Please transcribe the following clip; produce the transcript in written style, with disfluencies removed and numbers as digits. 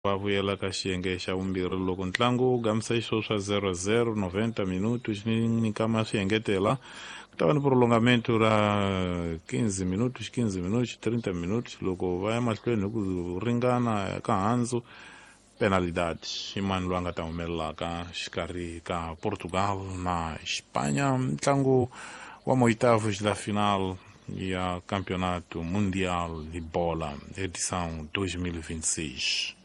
vavuyela ka xiyenge xa vumbirhi loko ntlangu wu gamisa xiswo swa 0-0 90 minutos ni kama swi engetela ku ta va ni prolongamento ra 15 minutos 30 minutos loko va ya mahlweni hi ku ringana ka handzu penalidad i mani loyi a nga ta humelelaka xikarhi ka Portugal na Espanya ntlangu wa moitavos da final ya campeonato mundial de bola edição 2026.